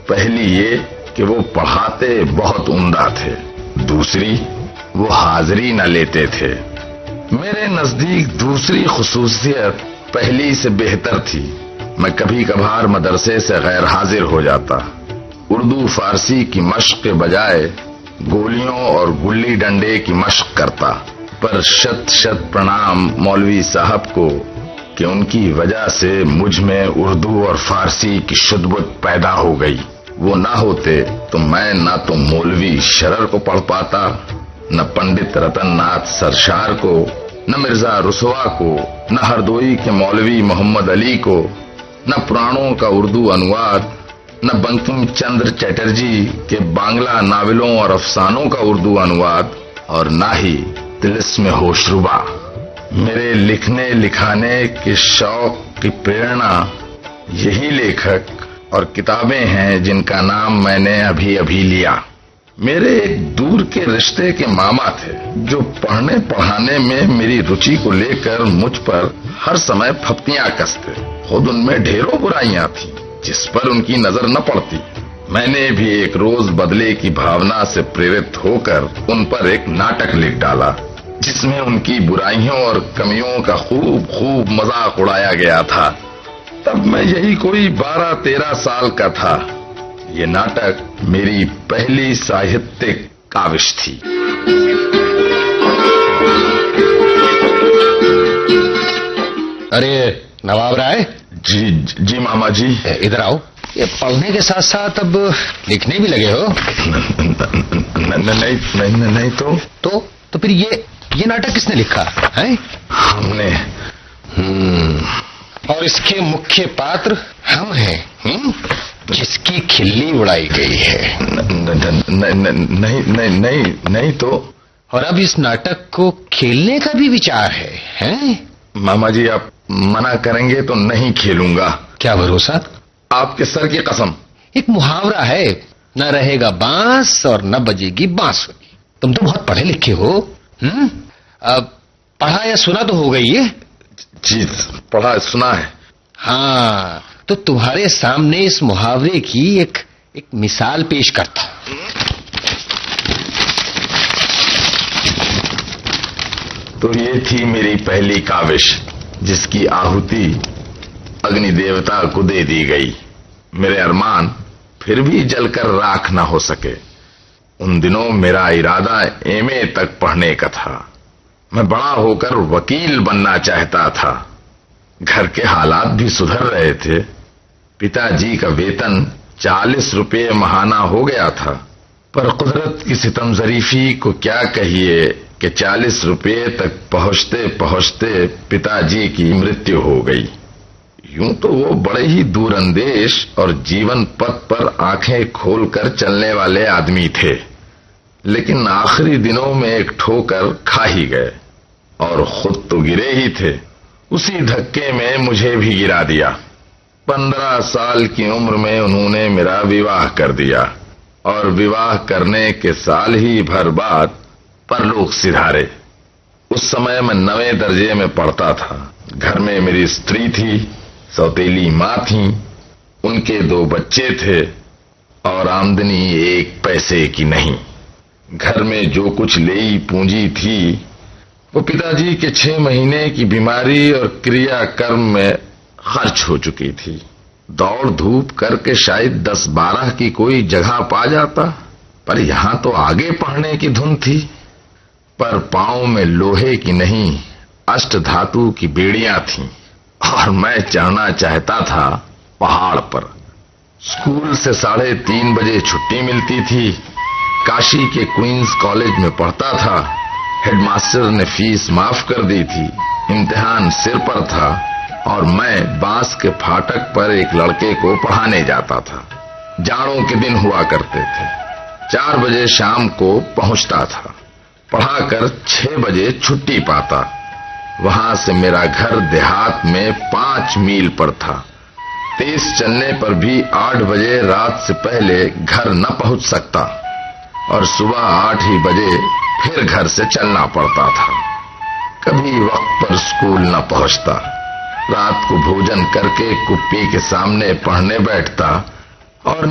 पहली ये कि वो पढ़ाते बहुत उम्दा थे, दूसरी वो हाजिरी न लेते थे। मेरे नजदीक दूसरी खुसूसियत पहली से बेहतर थी। मैं कभी कभार मदरसे से गैर हाजिर हो जाता। उर्दू फारसी की मश्क के बजाय गोलियों और गुल्ली डंडे की मश्क करता। पर शत शत प्रणाम मौलवी साहब को कि उनकी वजह से मुझ में उर्दू और फारसी की शुद्धबुद्ध पैदा हो गई। वो ना होते तो मैं ना तो मौलवी शरर को पढ़ पाता, न पंडित रतन नाथ सरशार को, न मिर्जा रुसवा को, न हरदोई के मौलवी मोहम्मद अली को, न पुराणों का उर्दू अनुवाद, न बंकिम चंद्र चटर्जी के बांग्ला नावलों और अफसानों का उर्दू अनुवाद, और न ही तिलिस्म होशरुबा। मेरे लिखने लिखाने के शौक की प्रेरणा यही लेखक और किताबें हैं जिनका नाम मैंने अभी अभी लिया। मेरे एक दूर के रिश्ते के मामा थे जो पढ़ने पढ़ाने में मेरी रुचि को लेकर मुझ पर हर समय फप्तियां कसते। खुद उनमें ढेरों बुराइयां थी जिस पर उनकी नजर न पड़ती। मैंने भी एक रोज बदले की भावना से प्रेरित होकर उन पर एक नाटक लिख डाला जिसमें उनकी बुराइयों और कमियों का खूब मजाक उड़ाया गया था। तब मैं यही कोई 12-13 साल का था। ये नाटक मेरी पहली साहित्यिक काविश थी। अरे नवाब राय। जी मामा जी। इधर आओ। ये पढ़ने के साथ साथ अब लिखने भी लगे हो? नहीं तो फिर ये नाटक किसने लिखा है? हमने। और इसके मुख्य पात्र हम हैं, जिसकी खिल्ली उड़ाई गई है। नहीं तो। और अब इस नाटक को खेलने का भी विचार है? मामा जी आप मना करेंगे तो नहीं खेलूंगा। क्या भरोसा? आपके सर की कसम। एक मुहावरा है, न रहेगा बांस और न बजेगी बांसुरी। तुम तो बहुत पढ़े लिखे हो। अब पढ़ा या सुना तो हो गई है? जी पढ़ा सुना है। हाँ, तो तुम्हारे सामने इस मुहावरे की एक मिसाल पेश करता। तो ये थी मेरी पहली काविश जिसकी आहुति अग्नि देवता को दे दी गई। मेरे अरमान फिर भी जलकर राख न हो सके। उन दिनों मेरा इरादा एमए तक पढ़ने का था। मैं बड़ा होकर वकील बनना चाहता था। घर के हालात भी सुधर रहे थे। पिताजी का वेतन 40 रुपये महाना हो गया था। पर कुदरत की सितम ज़रीफी को क्या कहिए कि 40 रुपये तक पहुंचते पहुंचते पिताजी की मृत्यु हो गई। यूं तो वो बड़े ही दूरंदेश और जीवन पथ पर आंखें खोलकर चलने वाले आदमी थे, लेकिन आखिरी दिनों में एक ठोकर खा ही गए और खुद तो गिरे ही थे। उसी धक्के में मुझे भी गिरा दिया। 15 साल की उम्र में उन्होंने मेरा विवाह कर दिया और विवाह करने के साल ही भर बाद परलोक सिधारे। उस समय मैं 9वें दर्जे में पढ़ता था। घर में मेरी स्त्री थी, सौतेली माँ थी, उनके 2 बच्चे थे और आमदनी 1 पैसे की नहीं। घर में जो कुछ लेई पूंजी थी वो पिताजी के 6 महीने की बीमारी और क्रियाकर्म में खर्च हो चुकी थी। दौड़ धूप करके शायद 10-12 की कोई जगह पा जाता, पर यहां तो आगे पढ़ने की धुन थी। पर पांव में लोहे की नहीं अष्ट धातु की बेड़ियां थीं और मैं चढ़ना चाहता था पहाड़ पर। स्कूल से 3:30 बजे छुट्टी मिलती थी। काशी के क्वींस कॉलेज में पढ़ता था। हेडमास्टर ने फीस माफ कर दी थी। इम्तिहान सिर पर था और मैं बांस के फाटक पर एक लड़के को पढ़ाने जाता था। जाड़ों के दिन हुआ करते थे। 4 बजे शाम को पहुंचता था। पढ़ाकर 6 बजे छुट्टी पाता। वहां से मेरा घर देहात में 5 मील पर था। तेज चलने पर भी 8 बजे रात से पहले घर न पहुंच सकता और सुबह 8 ही बजे फिर घर से चलना पड़ता था। कभी वक्त पर स्कूल न पहुंचता। रात को भोजन करके कुप्पी के सामने पढ़ने बैठता और